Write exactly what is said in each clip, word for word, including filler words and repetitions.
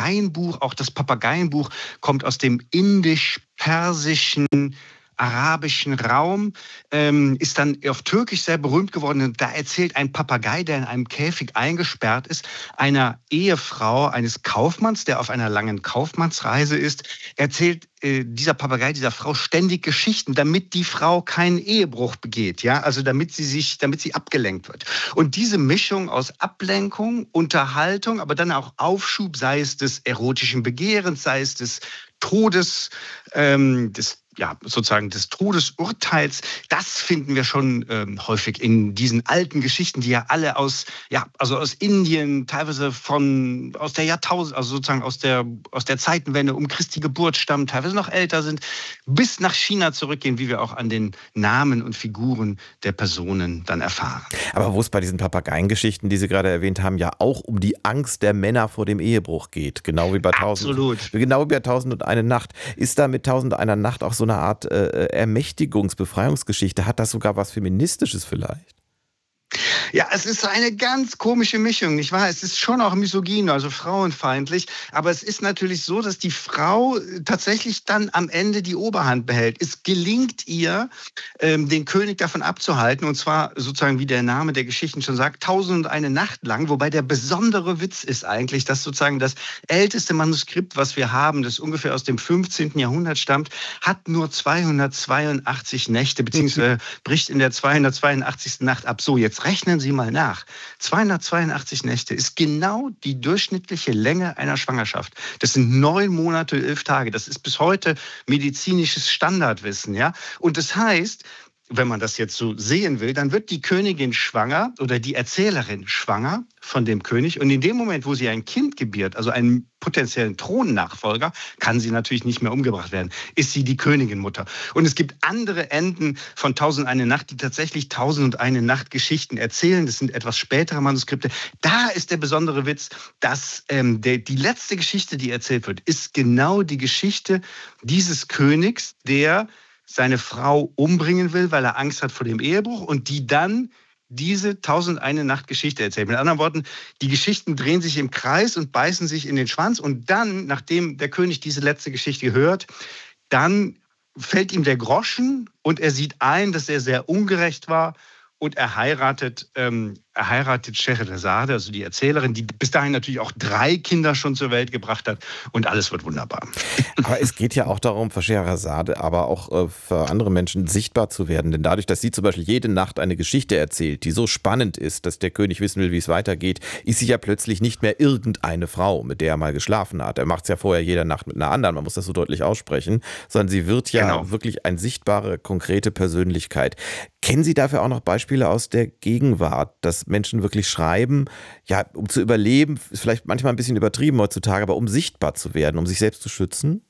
Papageienbuch. Auch das Papageienbuch kommt aus dem indisch-persischen, arabischen Raum, ähm, ist dann auf Türkisch sehr berühmt geworden. Und da erzählt ein Papagei, der in einem Käfig eingesperrt ist, einer Ehefrau eines Kaufmanns, der auf einer langen Kaufmannsreise ist, erzählt äh, dieser Papagei dieser Frau ständig Geschichten, damit die Frau keinen Ehebruch begeht, ja, also damit sie sich, damit sie abgelenkt wird. Und diese Mischung aus Ablenkung, Unterhaltung, aber dann auch Aufschub, sei es des erotischen Begehrens, sei es des Todes, ähm, des ja, sozusagen des Todesurteils, das finden wir schon ähm, häufig in diesen alten Geschichten, die ja alle aus, ja, also aus Indien, teilweise von, aus der Jahrtausend, also sozusagen aus der, aus der Zeitenwende um Christi Geburt stammen, teilweise noch älter sind, bis nach China zurückgehen, wie wir auch an den Namen und Figuren der Personen dann erfahren. Aber wo es bei diesen Papageiengeschichten, die Sie gerade erwähnt haben, ja auch um die Angst der Männer vor dem Ehebruch geht, genau wie bei Tausend, Absolut. genau wie bei Tausend und eine Nacht. Ist da mit Tausend und einer Nacht auch so eine Art äh, Ermächtigungs-, Befreiungsgeschichte? Hat das sogar was Feministisches vielleicht? Ja, es ist eine ganz komische Mischung, nicht wahr? Es ist schon auch misogyn, also frauenfeindlich. Aber es ist natürlich so, dass die Frau tatsächlich dann am Ende die Oberhand behält. Es gelingt ihr, ähm, den König davon abzuhalten. Und zwar sozusagen, wie der Name der Geschichten schon sagt, Tausend und eine Nacht lang. Wobei der besondere Witz ist eigentlich, dass sozusagen das älteste Manuskript, was wir haben, das ungefähr aus dem fünfzehnten Jahrhundert stammt, hat nur zweihundertzweiundachtzig Nächte, beziehungsweise bricht in der zweihundertzweiundachtzigsten Nacht ab. So, jetzt rechnen Sie mal nach. zweihundertzweiundachtzig Nächte ist genau die durchschnittliche Länge einer Schwangerschaft. Das sind neun Monate, elf Tage. Das ist bis heute medizinisches Standardwissen, ja. Und das heißt, wenn man das jetzt so sehen will, dann wird die Königin schwanger oder die Erzählerin schwanger von dem König. Und in dem Moment, wo sie ein Kind gebiert, also einen potenziellen Thronnachfolger, kann sie natürlich nicht mehr umgebracht werden, ist sie die Königinmutter. Und es gibt andere Enden von Tausend und eine Nacht, die tatsächlich Tausend und eine Nacht Geschichten erzählen. Das sind etwas spätere Manuskripte. Da ist der besondere Witz, dass ähm, der, die letzte Geschichte, die erzählt wird, ist genau die Geschichte dieses Königs, der seine Frau umbringen will, weil er Angst hat vor dem Ehebruch und die dann diese Tausend und eine Nacht Geschichte erzählt. Mit anderen Worten, die Geschichten drehen sich im Kreis und beißen sich in den Schwanz und dann, nachdem der König diese letzte Geschichte hört, dann fällt ihm der Groschen und er sieht ein, dass er sehr ungerecht war und er heiratet, ähm, er heiratet Scheherazade, also die Erzählerin, die bis dahin natürlich auch drei Kinder schon zur Welt gebracht hat und alles wird wunderbar. Aber es geht ja auch darum, für Scheherazade, aber auch äh, für andere Menschen sichtbar zu werden. Denn dadurch, dass sie zum Beispiel jede Nacht eine Geschichte erzählt, die so spannend ist, dass der König wissen will, wie es weitergeht, ist sie ja plötzlich nicht mehr irgendeine Frau, mit der er mal geschlafen hat. Er macht es ja vorher jede Nacht mit einer anderen, man muss das so deutlich aussprechen, sondern sie wird ja Genau. wirklich eine sichtbare, konkrete Persönlichkeit. Kennen Sie dafür auch noch Beispiele aus der Gegenwart, dass Menschen wirklich schreiben, ja, um zu überleben, ist vielleicht manchmal ein bisschen übertrieben heutzutage, aber um sichtbar zu werden, um sich selbst zu schützen?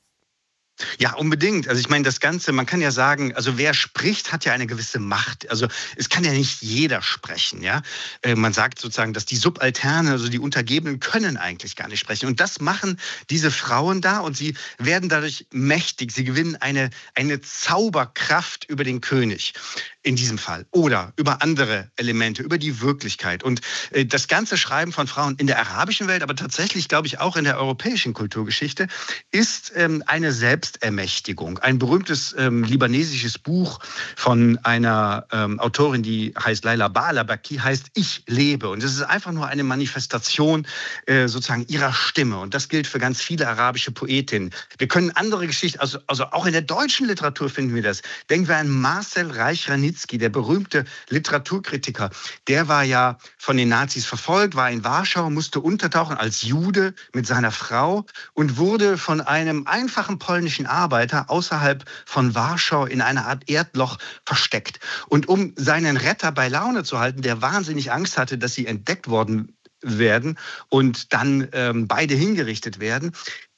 Ja, unbedingt. Also ich meine, das Ganze, man kann ja sagen, also wer spricht, hat ja eine gewisse Macht. Also es kann ja nicht jeder sprechen, ja. Äh, Man sagt sozusagen, dass die Subalterne, also die Untergebenen, können eigentlich gar nicht sprechen. Und das machen diese Frauen da und sie werden dadurch mächtig. Sie gewinnen eine, eine Zauberkraft über den König in diesem Fall oder über andere Elemente, über die Wirklichkeit. Und äh, das ganze Schreiben von Frauen in der arabischen Welt, aber tatsächlich, glaube ich, auch in der europäischen Kulturgeschichte, ist ähm, eine Selbstermächtigung. Ein berühmtes ähm, libanesisches Buch von einer ähm, Autorin, die heißt Laila Baalabaki, heißt Ich lebe. Und es ist einfach nur eine Manifestation äh, sozusagen ihrer Stimme. Und das gilt für ganz viele arabische Poetinnen. Wir können andere Geschichten, also, also auch in der deutschen Literatur finden wir das. Denken wir an Marcel Reich-Ranitzky, der berühmte Literaturkritiker. Der war ja von den Nazis verfolgt, war in Warschau, musste untertauchen als Jude mit seiner Frau und wurde von einem einfachen polnischen Arbeiter außerhalb von Warschau in einer Art Erdloch versteckt. Und um seinen Retter bei Laune zu halten, der wahnsinnig Angst hatte, dass sie entdeckt worden werden und dann ähm, beide hingerichtet werden.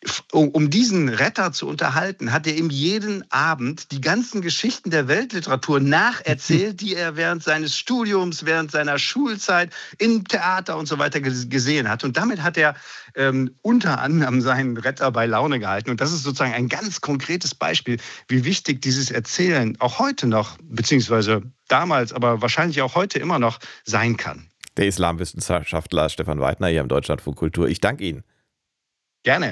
Um diesen Retter zu unterhalten, hat er ihm jeden Abend die ganzen Geschichten der Weltliteratur nacherzählt, die er während seines Studiums, während seiner Schulzeit im Theater und so weiter gesehen hat. Und damit hat er ähm, unter anderem seinen Retter bei Laune gehalten. Und das ist sozusagen ein ganz konkretes Beispiel, wie wichtig dieses Erzählen auch heute noch, beziehungsweise damals, aber wahrscheinlich auch heute immer noch sein kann. Der Islamwissenschaftler Stefan Weidner hier im Deutschlandfunk Kultur. Ich danke Ihnen. Gerne.